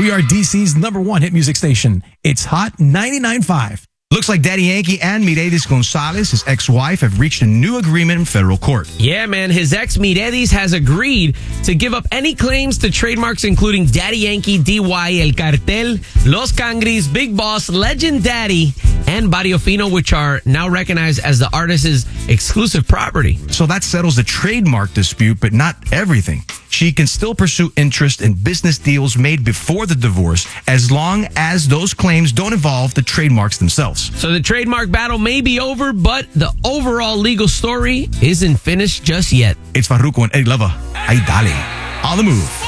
We are DC's #1 hit music station. It's Hot 99.5. Looks like Daddy Yankee and Mireles Gonzalez, his ex-wife, have reached a new agreement in federal court. Yeah, man. His ex, Mireles, has agreed to give up any claims to trademarks including Daddy Yankee, DY, El Cartel, Los Cangris, Big Boss, Legend Daddy, and Barrio Fino, which are now recognized as the artist's exclusive property. So that settles the trademark dispute, but not everything. She can still pursue interest in business deals made before the divorce as long as those claims don't involve the trademarks themselves. So the trademark battle may be over, but the overall legal story isn't finished just yet. It's Farruko and Eddie Lava. Ay dale. On the move.